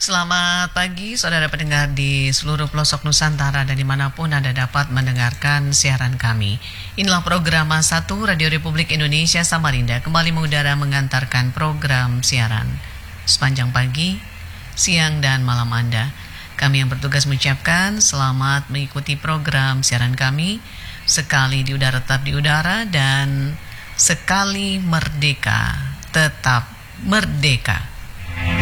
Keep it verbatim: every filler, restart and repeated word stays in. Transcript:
Selamat pagi saudara pendengar di seluruh pelosok Nusantara dan dimanapun Anda dapat mendengarkan siaran kami. Inilah program satu Radio Republik Indonesia Samarinda kembali mengudara mengantarkan program siaran sepanjang pagi, siang dan malam Anda. Kami yang bertugas mengucapkan selamat mengikuti program siaran kami. Sekali di udara tetap di udara dan sekali merdeka tetap merdeka.